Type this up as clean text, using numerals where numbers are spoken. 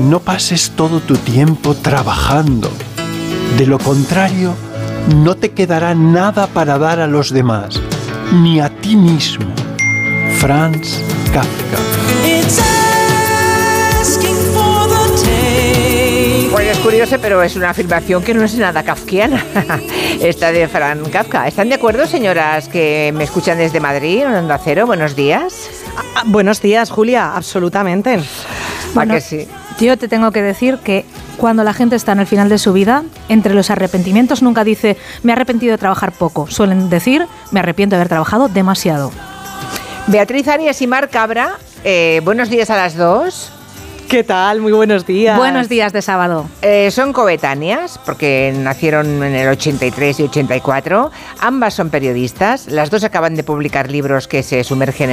no pases todo tu tiempo trabajando. De lo contrario, no te quedará nada para dar a los demás, ni a ti mismo. Franz Kafka. Pues es curioso, pero es una afirmación que no es nada kafkiana. Esta de Franz Kafka. ¿Están de acuerdo, señoras que me escuchan desde Madrid, en Onda Cero? Buenos días. Buenos días, Julia, absolutamente. Bueno, que sí? Yo te tengo que decir que cuando la gente está en el final de su vida, entre los arrepentimientos nunca dice me he arrepentido de trabajar poco. Suelen decir me arrepiento de haber trabajado demasiado. Beatriz Arias y Marc Cabra, buenos días a las dos. ¿Qué tal? Muy buenos días. Buenos días de sábado. Son coetáneas, porque nacieron en el 83 y 84. Ambas son periodistas. Las dos acaban de publicar libros que se sumergen